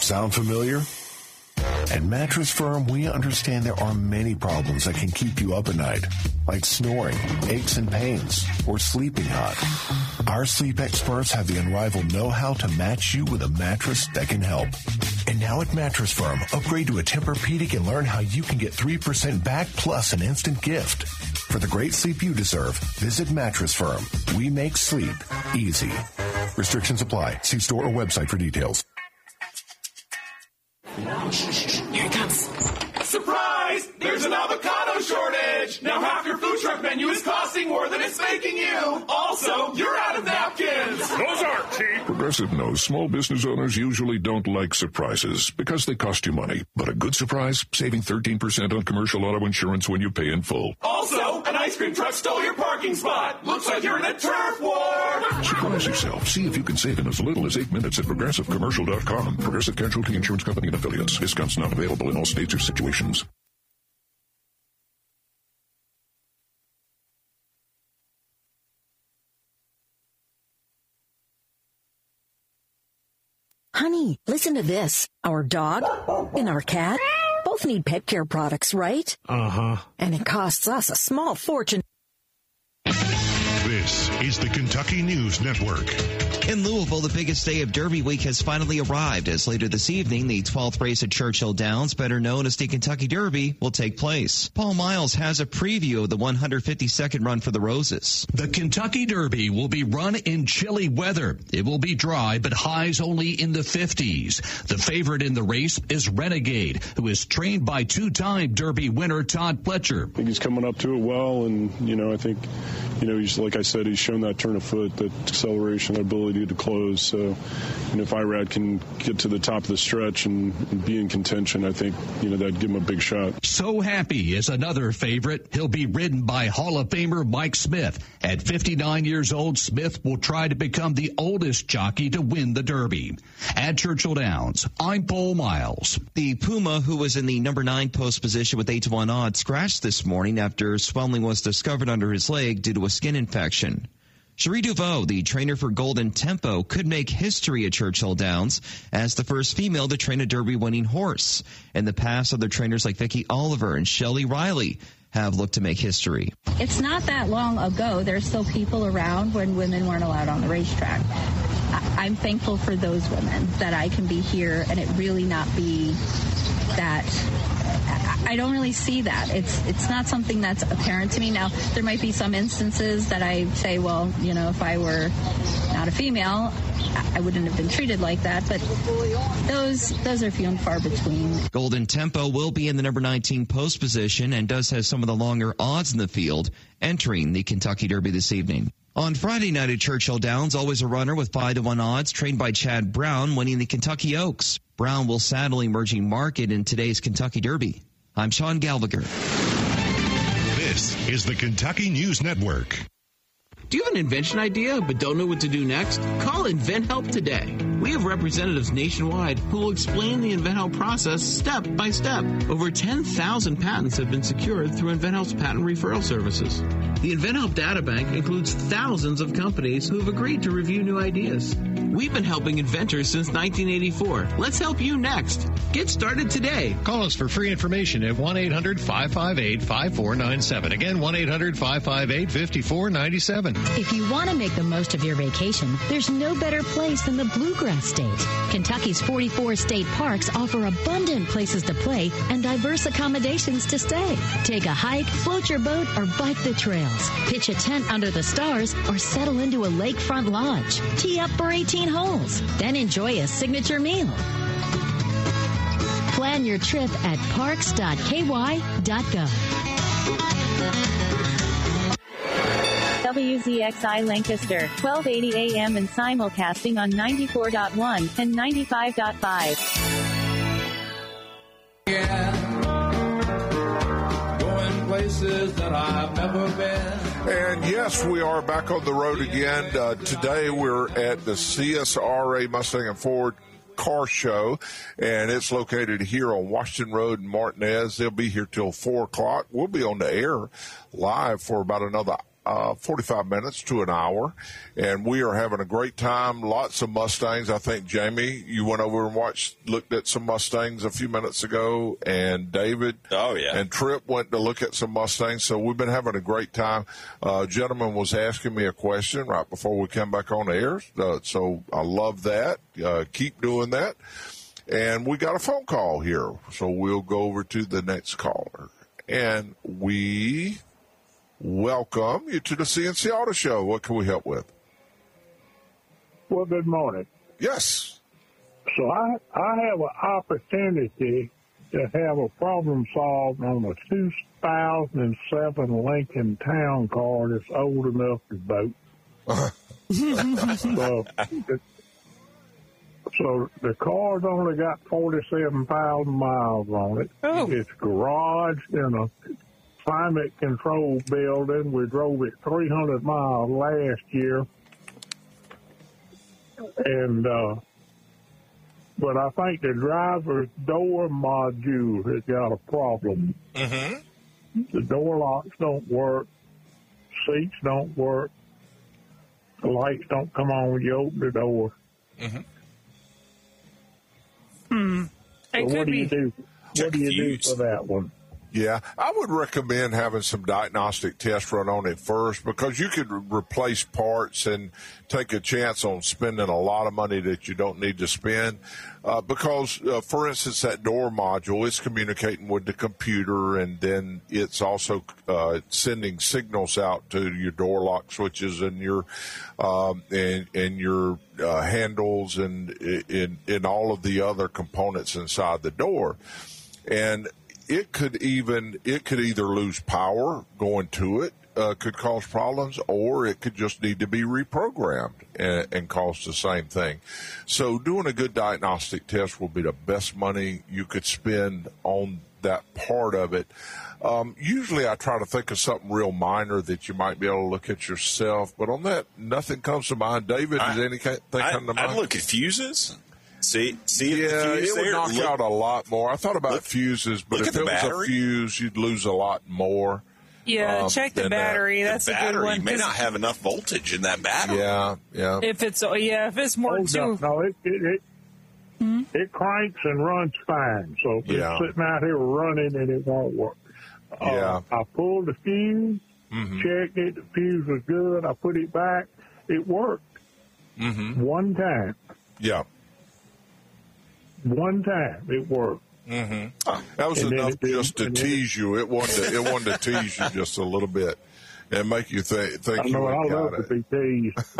Sound familiar? At Mattress Firm, we understand there are many problems that can keep you up at night, like snoring, aches and pains, or sleeping hot. Our sleep experts have the unrivaled know-how to match you with a mattress that can help. And now at Mattress Firm, upgrade to a Tempur-Pedic and learn how you can get 3% back plus an instant gift. For the great sleep you deserve, visit Mattress Firm. We make sleep easy. Restrictions apply. See store or website for details. Here it comes. Surprise! There's an avocado shortage! Now half your food truck menu is costing more than it's making you! Also, you're out of napkins! Those aren't cheap! Progressive knows small business owners usually don't like surprises because they cost you money. But a good surprise, saving 13% on commercial auto insurance when you pay in full. Also, an ice cream truck stole your parking spot! Looks like you're in a turf war! Surprise yourself. See if you can save in as little as 8 minutes at ProgressiveCommercial.com. Progressive Casualty Insurance Company and Affiliates. Discounts not available in all states or situations. Honey, listen to this. Our dog and our cat both need pet care products, right? Uh-huh. And it costs us a small fortune. This is the Kentucky News Network. In Louisville, the biggest day of Derby Week has finally arrived, as later this evening, the 12th race at Churchill Downs, better known as the Kentucky Derby, will take place. Paul Miles has a preview of the 152nd run for the Roses. The Kentucky Derby will be run in chilly weather. It will be dry, but highs only in the 50s. The favorite in the race is Renegade, who is trained by two-time Derby winner Todd Pletcher. I think he's coming up to it well, and, I think, he's, like I said, he's shown that turn of foot, that acceleration, that ability to close. So, if Irad can get to the top of the stretch and be in contention, I think, that'd give him a big shot. So Happy is another favorite. He'll be ridden by Hall of Famer Mike Smith. At 59 years old, Smith will try to become the oldest jockey to win the Derby. At Churchill Downs, I'm Paul Miles. The Puma, who was in the number 9 post position with 8-1 odds, scratched this morning after swelling was discovered under his leg due to a skin infection. Cherie Duveau, the trainer for Golden Tempo, could make history at Churchill Downs as the first female to train a Derby-winning horse. In the past, other trainers like Vicki Oliver and Shelley Riley have looked to make history. It's not that long ago. There's still people around when women weren't allowed on the racetrack. I'm thankful for those women that I can be here and it really not be that. I don't really see that. It's not something that's apparent to me. Now, there might be some instances that I say, well, if I were not a female, I wouldn't have been treated like that. But those are few and far between. Golden Tempo will be in the number 19 post position and does have some of the longer odds in the field entering the Kentucky Derby this evening. On Friday night at Churchill Downs, always a runner with 5-1 odds, trained by Chad Brown, winning the Kentucky Oaks. Brown will saddle Emerging Market in today's Kentucky Derby. I'm Sean Galviger. This is the Kentucky News Network. Do you have an invention idea but don't know what to do next? Call InventHelp today. We have representatives nationwide who will explain the InventHelp process step by step. Over 10,000 patents have been secured through InventHelp's patent referral services. The InventHelp Databank includes thousands of companies who have agreed to review new ideas. We've been helping inventors since 1984. Let's help you next. Get started today. Call us for free information at 1-800-558-5497. Again, 1-800-558-5497. If you want to make the most of your vacation, there's no better place than the Bluegrass State. Kentucky's 44 state parks offer abundant places to play and diverse accommodations to stay. Take a hike, float your boat, or bike the trails. Pitch a tent under the stars or settle into a lakefront lodge. Tee up for 18 holes. Then enjoy a signature meal. Plan your trip at parks.ky.gov. WZXI Lancaster, 1280 AM and simulcasting on 94.1 and 95.5. Yeah, going places that I've never been. And yes, we are back on the road again. Today we're at the CSRA Mustang and Ford Car Show, and it's located here on Washington Road in Martinez. They'll be here till 4 o'clock. We'll be on the air live for about another 45 minutes to an hour, and we are having a great time. Lots of Mustangs. I think, Jamie, you went over and looked at some Mustangs a few minutes ago, and David and Tripp went to look at some Mustangs. So we've been having a great time. A gentleman was asking me a question right before we came back on the air, so I love that. Keep doing that. And we got a phone call here, so we'll go over to the next caller. And we welcome you to the CNC Auto Show. What can we help with? Well, good morning. Yes. So I have an opportunity to have a problem solved on a 2007 Lincoln Town Car that's old enough to boat. So the car's only got 47,000 miles on it. Oh. It's garaged in a climate-controlled building. We drove it 300 miles last year. And but I think the driver's door module has got a problem. Mm-hmm. The door locks don't work. Seats don't work. The lights don't come on when you open the door. Mm-hmm. So what do you do? What do you do for that one? Yeah, I would recommend having some diagnostic tests run on it first, because you could replace parts and take a chance on spending a lot of money that you don't need to spend. Because, for instance, that door module is communicating with the computer, and then it's also sending signals out to your door lock switches and your handles and in all of the other components inside the door. And it could either lose power going to it, could cause problems, or it could just need to be reprogrammed and cause the same thing. So doing a good diagnostic test will be the best money you could spend on that part of it. Usually I try to think of something real minor that you might be able to look at yourself, but on that, nothing comes to mind. David, does anything come to mind? I'd look at fuses. See, yeah, it would knock out a lot more. I thought about fuses, but if it was a fuse, you'd lose a lot more. Yeah, check the battery. That's a good one. You may not have enough voltage in that battery. Yeah. If it's more too. No, it cranks and runs fine. So if it's sitting out here running and it won't work. I pulled the fuse, checked it. The fuse was good. I put it back. It worked. One time. Yeah. One time it worked. That was enough just to tease you. It wanted to tease you just a little bit and make you think you got it. To be teased.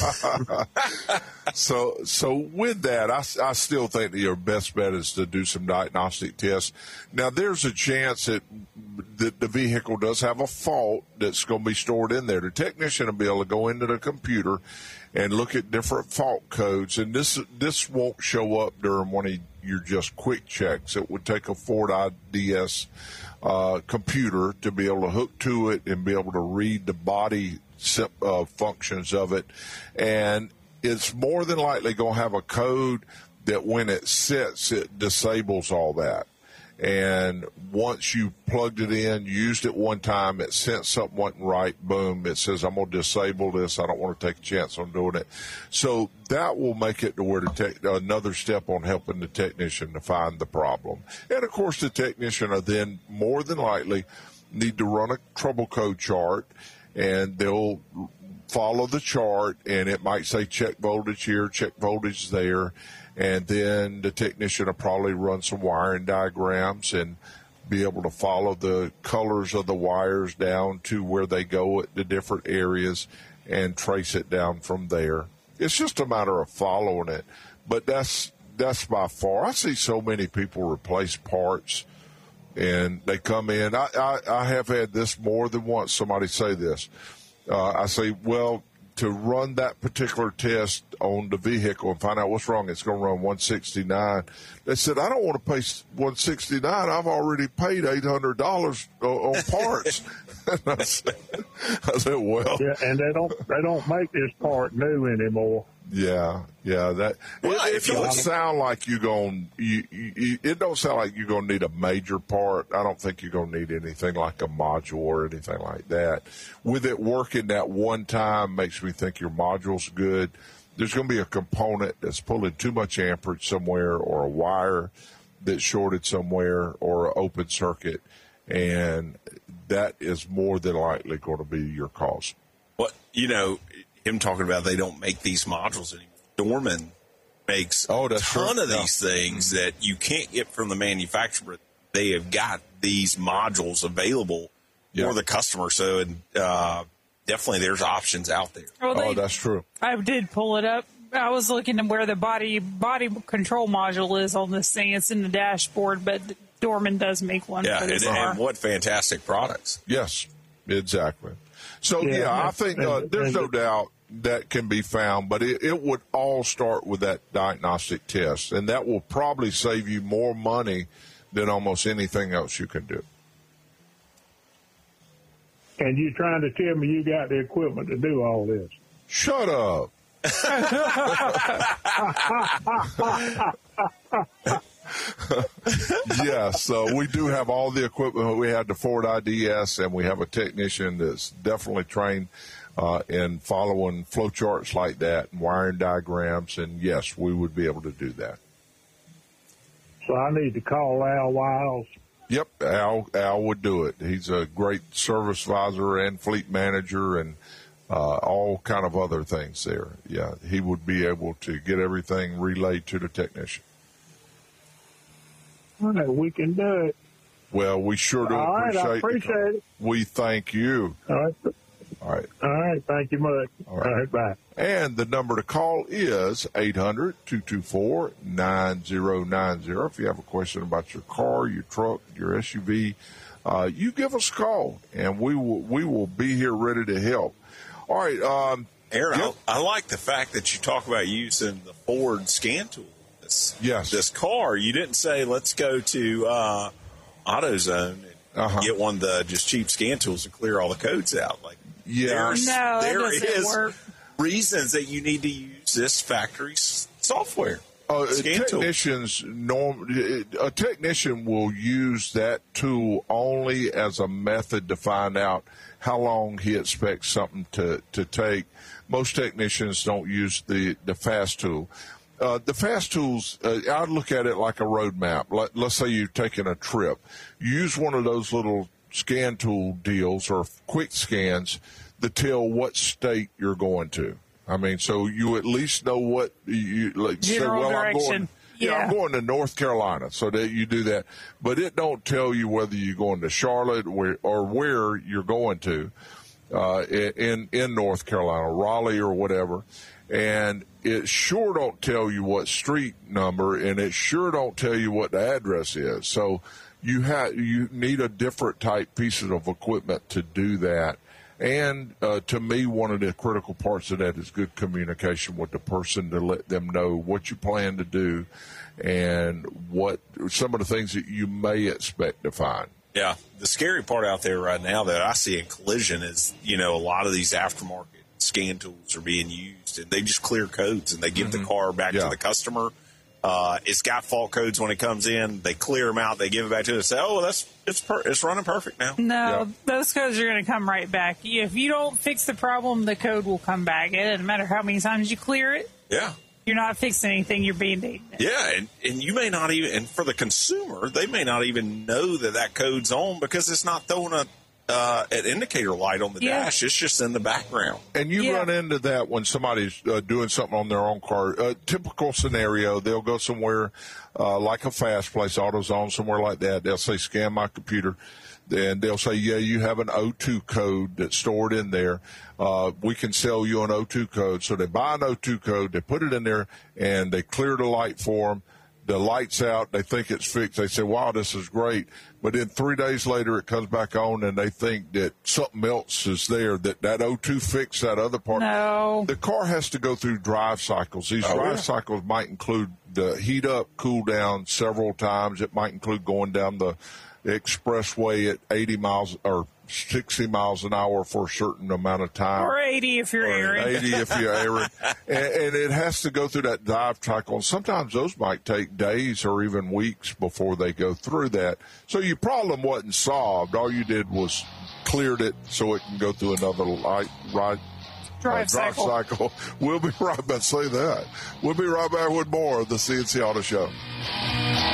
So with that, I still think that your best bet is to do some diagnostic tests. Now, there's a chance that the vehicle does have a fault that's going to be stored in there. The technician will be able to go into the computer and look at different fault codes, and this won't show up during one of your just quick checks. It would take a Ford IDS computer to be able to hook to it and be able to read the body functions of it, and it's more than likely going to have a code that when it sits, it disables all that. And once you plugged it in, used it one time, it sensed something wasn't right, boom, it says, I'm going to disable this. I don't want to take a chance on doing it. So that will make it to where another step on helping the technician to find the problem. And, of course, the technician will then more than likely need to run a trouble code chart, and they'll follow the chart, and it might say check voltage here, check voltage there. And then the technician will probably run some wiring diagrams and be able to follow the colors of the wires down to where they go at the different areas and trace it down from there. It's just a matter of following it. But that's by far. I see so many people replace parts, and they come in. I have had this more than once. Somebody say this. I say, well, to run that particular test on the vehicle and find out what's wrong, it's going to run 169. They said, I don't want to pay 169. I've already paid $800 on parts. I said, well, yeah, and they don't make this part new anymore. Yeah. That it don't sound like it don't sound like you're going to need a major part. I don't think you're going to need anything like a module or anything like that. With it working that one time makes me think your module's good. There's going to be a component that's pulling too much amperage somewhere, or a wire that's shorted somewhere, or an open circuit, and that is more than likely going to be your cause. Well, him talking about they don't make these modules anymore. Dorman makes a ton of these things that you can't get from the manufacturer. They have got these modules available for the customer. So definitely there's options out there. Well, that's true. I did pull it up. I was looking at where the body control module is on this thing. It's in the dashboard, but Dorman does make one for this car. And what fantastic products. Yes, exactly. So, I think there's no doubt that can be found, but it would all start with that diagnostic test, and that will probably save you more money than almost anything else you can do. And you trying to tell me you got the equipment to do all this? Shut up. Yes, so we do have all the equipment. We have the Ford IDS, and we have a technician that's definitely trained in following flow charts like that and wiring diagrams, and yes, we would be able to do that. So I need to call Al Wiles. Yep, Al would do it. He's a great service advisor and fleet manager and all kind of other things there. Yeah, he would be able to get everything relayed to the technician. All right, we can do it. Well, we sure do appreciate it. We thank you. All right, thank you much. All right, bye. And the number to call is 800-224-9090. If you have a question about your car, your truck, your SUV, you give us a call, and we will be here ready to help. All right, Aaron, I like the fact that you talk about using the Ford scan tool. This car, you didn't say, let's go to AutoZone and get one of the just cheap scan tools to clear all the codes out. There is reasons that you need to use this factory software. A technician will use that tool only as a method to find out how long he expects something to take. Most technicians don't use the fast tool. The fast tools, I look at it like a road map. Let's say you're taking a trip. Use one of those little scan tool deals or quick scans to tell what state you're going to. I mean, so you at least know what you general direction. I'm going to North Carolina, so that you do that. But it don't tell you whether you're going to Charlotte or where you're going to in North Carolina, Raleigh or whatever. And it sure don't tell you what street number, and it sure don't tell you what the address is. So you need a different type pieces of equipment to do that. And to me, one of the critical parts of that is good communication with the person to let them know what you plan to do and what some of the things that you may expect to find. Yeah, the scary part out there right now that I see in collision is, a lot of these aftermarket scan tools are being used, and they just clear codes and they give the car back to the customer. It's got fault codes when it comes in. They clear them out. They give it back to us. Say, "Oh, well, it's running perfect now." No, those codes are going to come right back. If you don't fix the problem, the code will come back. It doesn't matter how many times you clear it. Yeah. You're not fixing anything. You're Band-Aiding it. Yeah, and you may not even, and for the consumer, they may not even know that code's on because it's not throwing an indicator light on the dash. It's just in the background. And you run into that when somebody's doing something on their own car. Typical scenario, they'll go somewhere like a Fast Place, AutoZone, somewhere like that. They'll say, scan my computer. And they'll say, yeah, you have an O2 code that's stored in there. We can sell you an O2 code. So they buy an O2 code, they put it in there, and they clear the light for them. The light's out. They think it's fixed. They say, wow, this is great. But then 3 days later, it comes back on, and they think that something else is there, that O2 fixed that other part. No. The car has to go through drive cycles. These drive cycles might include the heat up, cool down several times. It might include going down the expressway at 80 miles or 60 miles an hour for a certain amount of time. Or 80 if you're Aaron. 80 if you're Aaron. And it has to go through that dive cycle. And sometimes those might take days or even weeks before they go through that. So your problem wasn't solved. All you did was cleared it so it can go through another drive cycle. We'll be right back. Say that. We'll be right back with more of the CNC Auto Show.